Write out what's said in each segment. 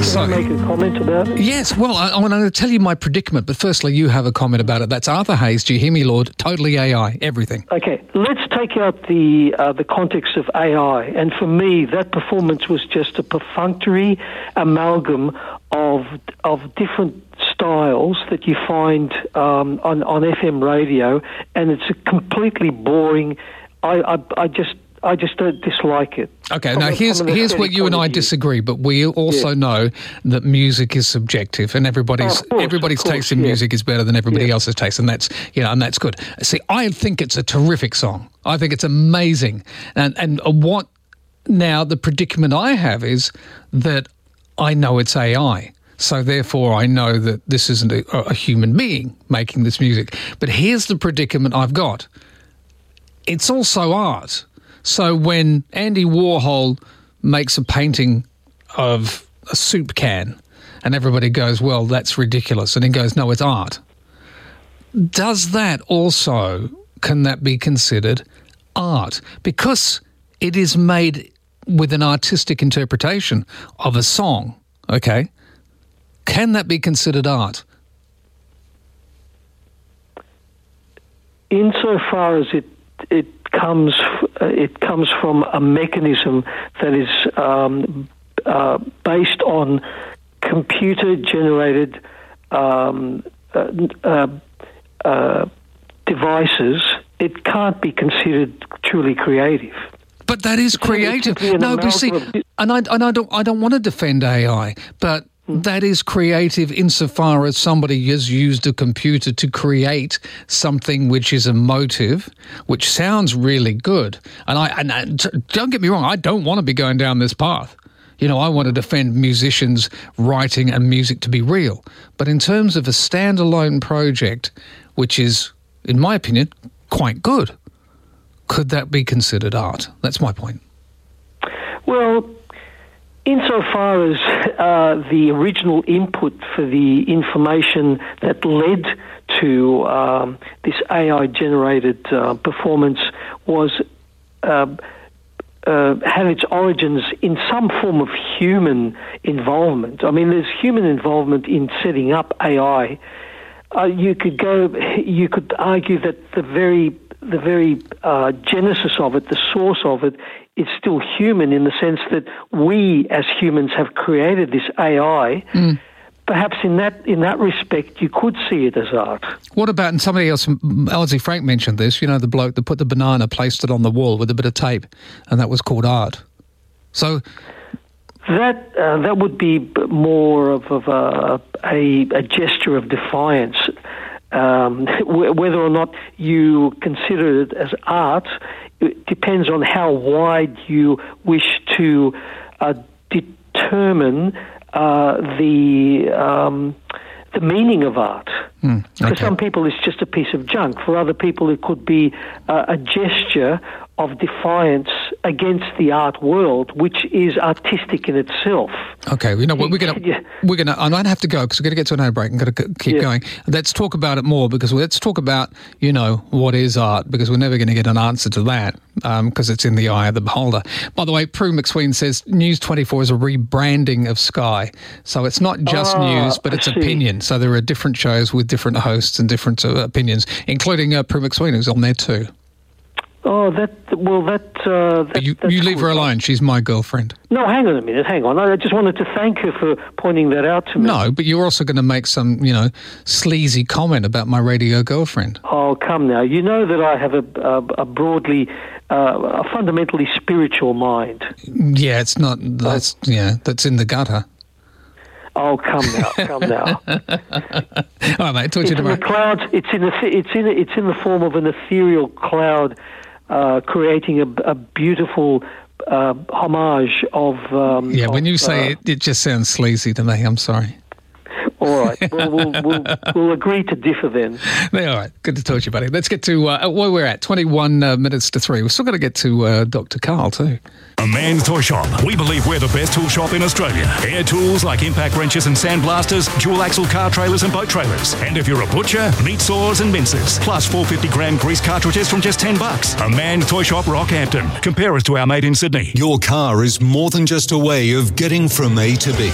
Can I make a comment about it? Yes, well, I'm going to tell you my predicament, but firstly, you have a comment about it. That's Arthur Hayes, do you hear me, Lord? Totally AI, everything. Okay, let's take out the context of AI. And for me, that performance was just a perfunctory amalgam of different styles that you find on FM radio, and it's a completely boring. I just don't dislike it. Okay, now here's where you and I disagree, but we also know that music is subjective, and everybody's taste in music is better than everybody else's taste, and that's good. See, I think it's a terrific song. I think it's amazing, and what now the predicament I have is that I know it's AI. So therefore, I know that this isn't a human being making this music. But here's the predicament I've got. It's also art. So when Andy Warhol makes a painting of a soup can and everybody goes, well, that's ridiculous, and he goes, no, it's art. Can that be considered art? Because it is made with an artistic interpretation of a song, okay? Can that be considered art? Insofar as it comes from a mechanism that is based on computer-generated devices, it can't be considered truly creative. But that is creative. No, but you see, and I don't want to defend AI, but that is creative insofar as somebody has used a computer to create something which is emotive, which sounds really good. And don't get me wrong, I don't want to be going down this path. You know, I want to defend musicians' writing and music to be real. But in terms of a standalone project, which is, in my opinion, quite good, could that be considered art? That's my point. Well, insofar as the original input for the information that led to this AI-generated performance was had its origins in some form of human involvement. I mean, there's human involvement in setting up AI. You could argue that the very genesis of it, the source of it, is still human in the sense that we as humans have created this AI. Perhaps in that respect, you could see it as art. What about, and somebody else, Elsie Frank mentioned this, you know, the bloke that put the banana, placed it on the wall with a bit of tape, and that was called art. So that would be more of a gesture of defiance. Whether or not you consider it as art, it depends on how wide you wish to determine the meaning of art. Okay. For some people, it's just a piece of junk. For other people, it could be a gesture of defiance against the art world, which is artistic in itself. Okay, you know what, we're gonna. I might have to go because we're gonna get to an ad break and got to keep going. Let's talk about it more because let's talk about what is art, because we're never going to get an answer to that because it's in the eye of the beholder. By the way, Prue McSween says News 24 is a rebranding of Sky, so it's not just news, but it's opinion. So there are different shows with different hosts and different opinions, including Prue McSween, who's on there too. Oh, you leave her alone. She's my girlfriend. No, hang on a minute. Hang on. I just wanted to thank her for pointing that out to me. No, but you're also going to make some, sleazy comment about my radio girlfriend. Oh, come now. You know that I have a broadly, a fundamentally spiritual mind. Yeah, it's not. That's in the gutter. Oh, come now. All right, mate. Talk to you tomorrow. The clouds. It's in the form of an ethereal cloud, creating a beautiful homage of. When you say it, it just sounds sleazy to me. I'm sorry. All right. Well, we'll agree to differ then. All right. Good to talk to you, buddy. Let's get to where we're at. 21 minutes to 3. We're still got to get to Dr. Carl too. A Man's Toy Shop. We believe we're the best tool shop in Australia. Air tools like impact wrenches and sandblasters, dual axle car trailers and boat trailers. And if you're a butcher, meat saws and mincers. Plus 450-gram grease cartridges from just $10. A Man's Toy Shop, Rockhampton. Compare us to our mate in Sydney. Your car is more than just a way of getting from A to B.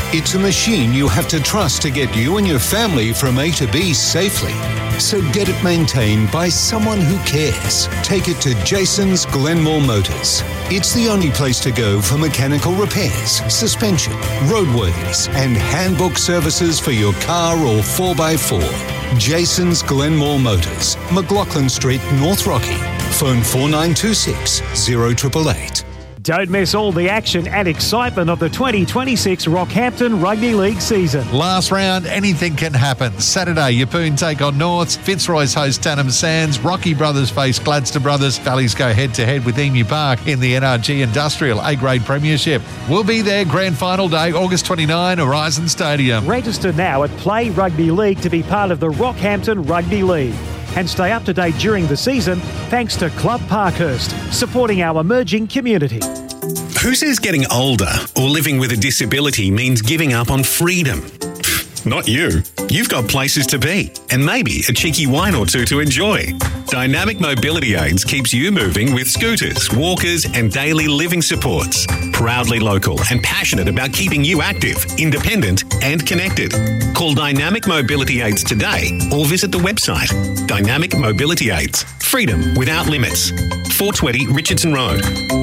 It's a machine you have to trust to get you and your family from A to B safely. So get it maintained by someone who cares. Take it to Jason's Glenmore Motors. It's the only place to go for mechanical repairs, suspension, roadworthiness, and handbook services for your car or 4x4. Jason's Glenmore Motors, McLaughlin Street, North Rocky. Phone 4926 0888. Don't miss all the action and excitement of the 2026 Rockhampton Rugby League season. Last round, anything can happen. Saturday, Yeppoon take on Norths, Fitzroy's host Tannum Sands, Rocky Brothers face Gladstone Brothers, Valleys go head-to-head with Emu Park in the NRG Industrial A-Grade Premiership. We'll be there grand final day, August 29, Horizon Stadium. Register now at Play Rugby League to be part of the Rockhampton Rugby League. And stay up to date during the season thanks to Club Parkhurst, supporting our emerging community. Who says getting older or living with a disability means giving up on freedom? Not you. You've got places to be and maybe a cheeky wine or two to enjoy. Dynamic Mobility Aids keeps you moving with scooters, walkers and daily living supports. Proudly local and passionate about keeping you active, independent and connected. Call Dynamic Mobility Aids today or visit the website. Dynamic Mobility Aids. Freedom without limits. 420 Richardson Road.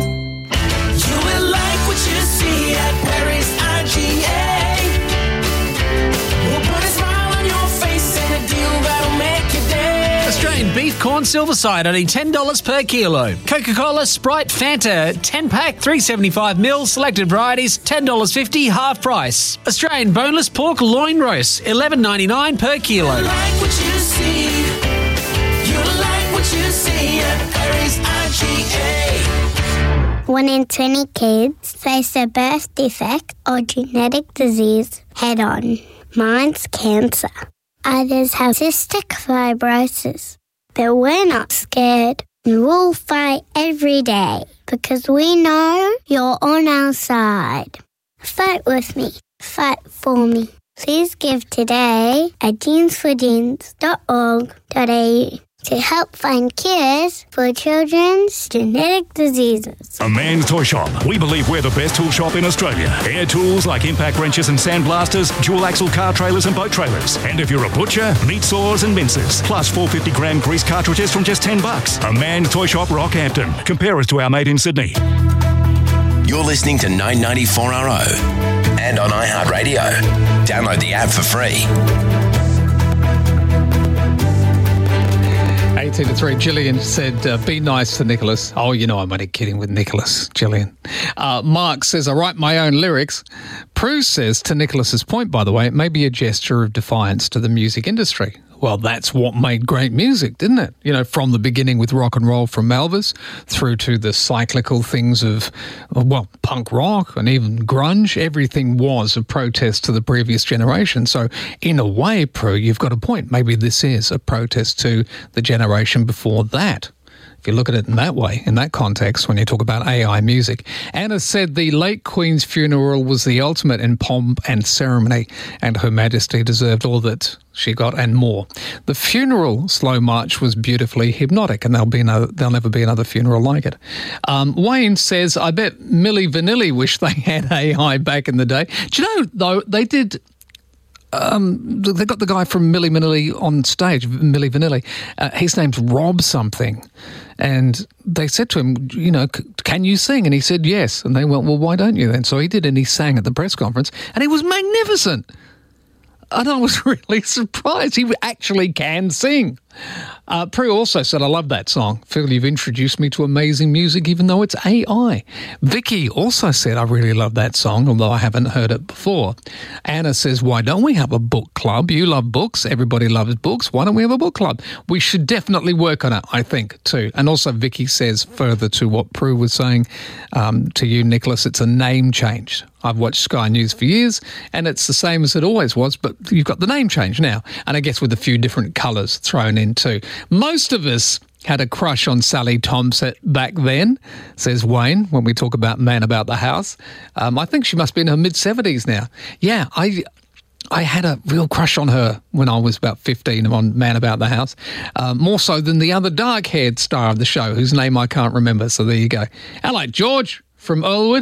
You will like what you see at Perry's IGA. We'll put a smile on your face and a deal that'll make your day. Australian beef corn silver side only $10 per kilo. Coca-Cola, Sprite, Fanta 10-pack 375ml, selected varieties $10.50 half price. Australian boneless pork loin roast $11.99 per kilo. You like what you see. You like what you see at Perry's IGA. 1 in 20 kids face a birth defect or genetic disease head-on. Mine's cancer. Others have cystic fibrosis. But we're not scared. We'll fight every day because we know you're on our side. Fight with me. Fight for me. Please give today at jeansforjeans.org.au to help find cures for children's genetic diseases. A Man's Toy Shop. We believe we're the best tool shop in Australia. Air tools like impact wrenches and sandblasters, dual axle car trailers and boat trailers. And if you're a butcher, meat saws and mincers. Plus 450-gram grease cartridges from just $10. A Man's Toy Shop, Rockhampton. Compare us to our mate in Sydney. You're listening to 994RO and on iHeartRadio. Download the app for free. 18-3, Gillian said, be nice to Nicholas. Oh, you know I'm only kidding with Nicholas, Gillian. Mark says, I write my own lyrics. Prue says, to Nicholas's point, by the way, it may be a gesture of defiance to the music industry. Well, that's what made great music, didn't it? You know, from the beginning with rock and roll from Elvis through to the cyclical things of, well, punk rock and even grunge. Everything was a protest to the previous generation. So in a way, Prue, you've got a point. Maybe this is a protest to the generation before that. If you look at it in that way, in that context, when you talk about AI music. Anna said the late Queen's funeral was the ultimate in pomp and ceremony, and Her Majesty deserved all that she got and more. The funeral slow march was beautifully hypnotic, and there'll never be another funeral like it. Wayne says, I bet Milli Vanilli wished they had AI back in the day. Do you know, though, they did... they got the guy from Milli Vanilli on stage, Milli Vanilli. His name's Rob something. And they said to him, you know, can you sing? And he said yes. And they went, well, why don't you then? So he did, and he sang at the press conference, and he was magnificent. And I was really surprised. He actually can sing. Prue also said, I love that song. Phil, you've introduced me to amazing music, even though it's AI. Vicky also said, I really love that song, although I haven't heard it before. Anna says, why don't we have a book club? You love books. Everybody loves books. Why don't we have a book club? We should definitely work on it, I think, too. And also Vicky says, further to what Prue was saying, to you, Nicholas, it's a name change. I've watched Sky News for years, and it's the same as it always was, but you've got the name change now. And I guess with a few different colours thrown in too. Most of us had a crush on Sally Thompson back then, says Wayne, when we talk about Man About the House. I think she must be in her mid-70s now. Yeah, I had a real crush on her when I was about 15 on Man About the House, more so than the other dark-haired star of the show, whose name I can't remember, so there you go. Hello, George from Earlwood.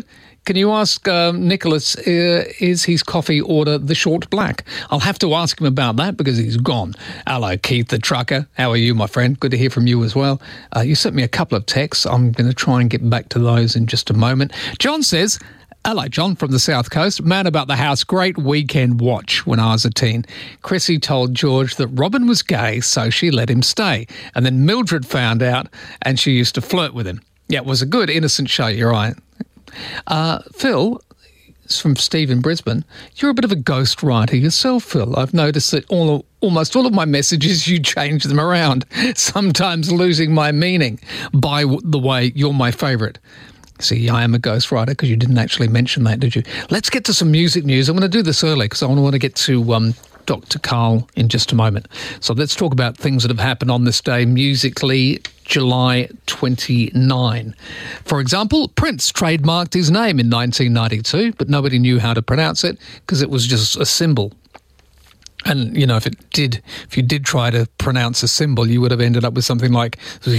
Can you ask Nicholas, is his coffee order the short black? I'll have to ask him about that because he's gone. Hello, Keith the trucker. How are you, my friend? Good to hear from you as well. You sent me a couple of texts. I'm going to try and get back to those in just a moment. John says, hello, John from the South Coast. Man about the house, great weekend watch when I was a teen. Chrissy told George that Robin was gay, so she let him stay. And then Mildred found out and she used to flirt with him. Yeah, it was a good, innocent show, you're right. Phil, it's from Steve in Brisbane. You're a bit of a ghost writer yourself, Phil. I've noticed that almost all of my messages, you change them around, sometimes losing my meaning. By the way, you're my favourite. See, I am a ghost writer because you didn't actually mention that, did you? Let's get to some music news. I'm going to do this early because I want to get to Dr. Carl in just a moment. So let's talk about things that have happened on this day musically, July 29. For example, Prince trademarked his name in 1992, but nobody knew how to pronounce it because it was just a symbol. And, you know, if you did try to pronounce a symbol, you would have ended up with something like...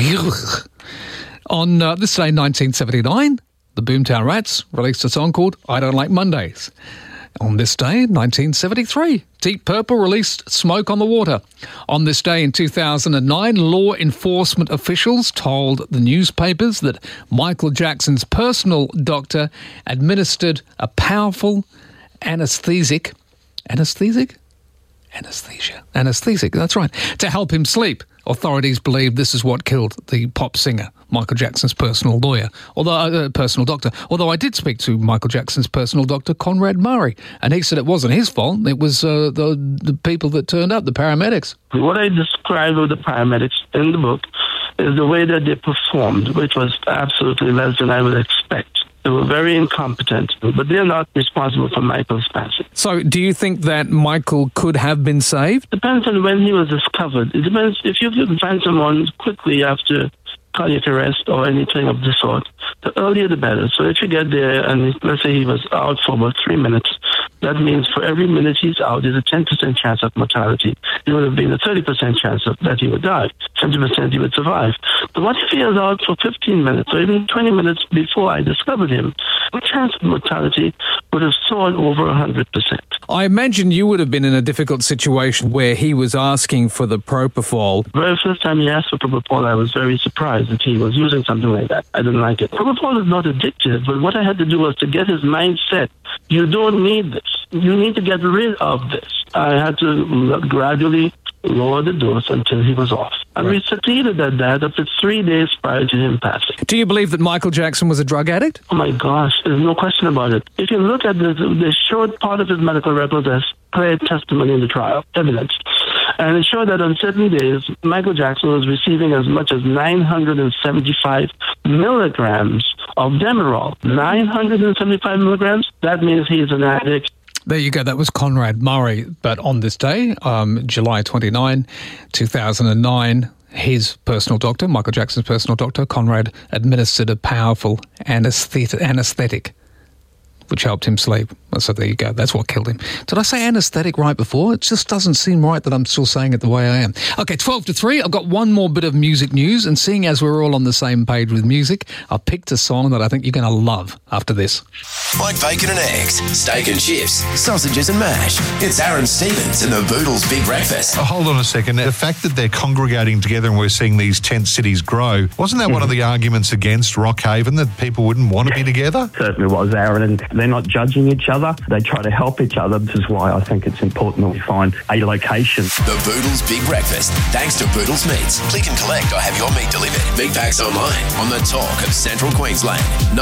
On this day, 1979, the Boomtown Rats released a song called I Don't Like Mondays. On this day, 1973, Deep Purple released Smoke on the Water. On this day in 2009, law enforcement officials told the newspapers that Michael Jackson's personal doctor administered a powerful anesthesia, that's right, to help him sleep. Authorities believe this is what killed the pop singer, Michael Jackson's personal doctor. Although I did speak to Michael Jackson's personal doctor, Conrad Murray, and he said it wasn't his fault. It was the people that turned up, the paramedics. What I described with the paramedics in the book is the way that they performed, which was absolutely less than I would expect. They were very incompetent, but they're not responsible for Michael's passing. So do you think that Michael could have been saved? Depends on when he was discovered. It depends if you can find someone quickly after cardiac arrest or anything of the sort, the earlier the better. So if you get there and let's say he was out for about 3 minutes, that means for every minute he's out, there's a 10% chance of mortality. There would have been a 30% chance that he would die. 70% he would survive. But what if he was out for 15 minutes or even 20 minutes before I discovered him? The chance of mortality would have soared over 100%. I imagine you would have been in a difficult situation where he was asking for the propofol. The very first time he asked for propofol, I was very surprised that he was using something like that. I didn't like it. Propofol is not addictive, but what I had to do was to get his mindset. You don't need this. You need to get rid of this. I had to gradually lower the dose until he was off. And we succeeded at that up to 3 days prior to him passing. Do you believe that Michael Jackson was a drug addict? Oh my gosh, there's no question about it. If you look at the short part of his medical records as clear testimony in the trial, evidence, and it showed that on certain days, Michael Jackson was receiving as much as 975 milligrams of Demerol. 975 milligrams? That means he's an addict. There you go. That was Conrad Murray. But on this day, July 29, 2009, his personal doctor, Michael Jackson's personal doctor, Conrad, administered a powerful anesthetic, which helped him sleep. So there you go. That's what killed him. Did I say anaesthetic right before? It just doesn't seem right that I'm still saying it the way I am. Okay, 12 to 3. I've got one more bit of music news, and seeing as we're all on the same page with music, I picked a song that I think you're going to love after this. Like bacon and eggs, steak and chips, sausages and mash. It's Aaron Stevens and the Boodles Big Breakfast. Hold on a second. The fact that they're congregating together and we're seeing these tent cities grow, wasn't that one of the arguments against Rockhaven, that people wouldn't want to be together? Certainly was, Aaron, and they're not judging each other. They try to help each other. This is why I think it's important that we find a location. The Boodles Big Breakfast, thanks to Boodles Meats. Click and collect or have your meat delivered. Big packs online on the talk of Central Queensland.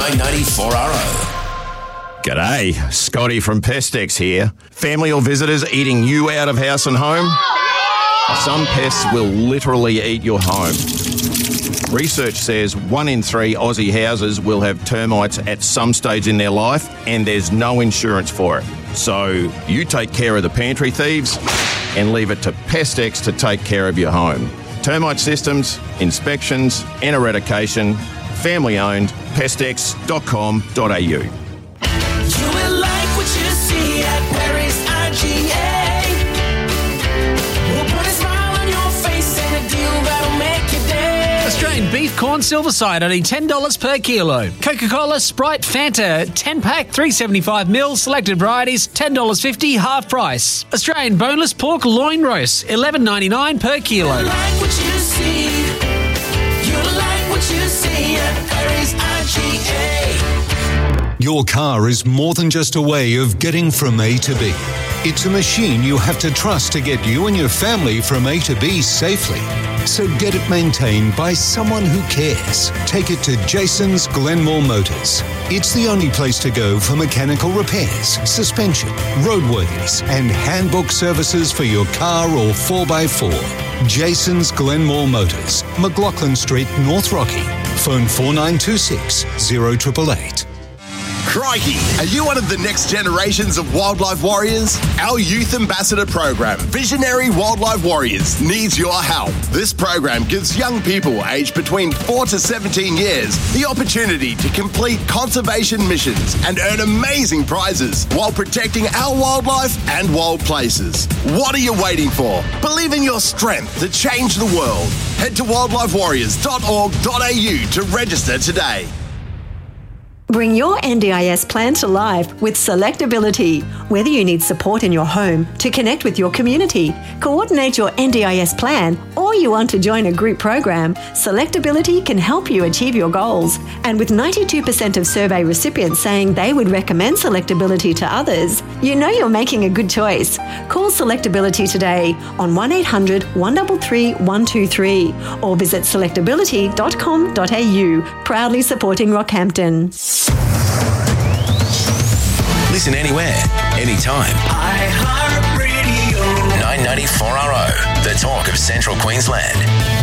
994RO. G'day, Scotty from Pestex here. Family or visitors eating you out of house and home? Some pests will literally eat your home. Research says 1 in 3 Aussie houses will have termites at some stage in their life, and there's no insurance for it. So you take care of the pantry thieves and leave it to Pestex to take care of your home. Termite systems, inspections and eradication. Family owned. Pestex.com.au. You will like what you see at Perry's IGA. We'll put a smile on your face and a deal that'll make your day. Australian beef corn silverside, only $10 per kilo. Coca-Cola, Sprite, Fanta, 10-pack, 375ml, selected varieties, $10.50, half price. Australian boneless pork loin roast, $11.99 per kilo. You like what you see. You like what you see at Harry's IGA. Your car is more than just a way of getting from A to B. It's a machine you have to trust to get you and your family from A to B safely. So get it maintained by someone who cares. Take it to Jason's Glenmore Motors. It's the only place to go for mechanical repairs, suspension, roadworthiness, and handbook services for your car or 4x4. Jason's Glenmore Motors, McLaughlin Street, North Rocky. Phone 4926 0888. Crikey! Are you one of the next generations of wildlife warriors? Our youth ambassador program, Visionary Wildlife Warriors, needs your help. This program gives young people aged between 4 to 17 years the opportunity to complete conservation missions and earn amazing prizes while protecting our wildlife and wild places. What are you waiting for? Believe in your strength to change the world. Head to wildlifewarriors.org.au to register today. Bring your NDIS plan to life with Selectability. Whether you need support in your home, to connect with your community, coordinate your NDIS plan, or you want to join a group program, Selectability can help you achieve your goals. And with 92% of survey recipients saying they would recommend Selectability to others, you know you're making a good choice. Call Selectability today on 1800 133 123 or visit selectability.com.au, proudly supporting Rockhampton. Listen anywhere, anytime. iHeartRadio. 994RO, the talk of Central Queensland.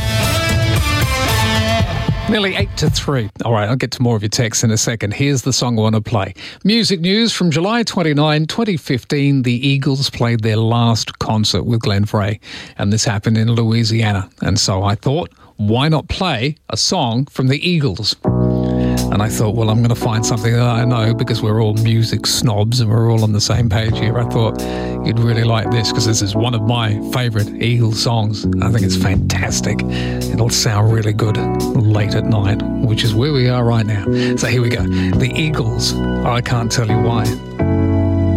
Nearly 8 to 3. All right, I'll get to more of your texts in a second. Here's the song I want to play. Music news from July 29, 2015. The Eagles played their last concert with Glenn Frey, and this happened in Louisiana. And so I thought, why not play a song from the Eagles? And I thought, well, I'm going to find something that I know because we're all music snobs and we're all on the same page here. I thought you'd really like this because this is one of my favourite Eagles songs. I think it's fantastic. It'll sound really good late at night, which is where we are right now. So here we go. The Eagles, I Can't Tell You Why.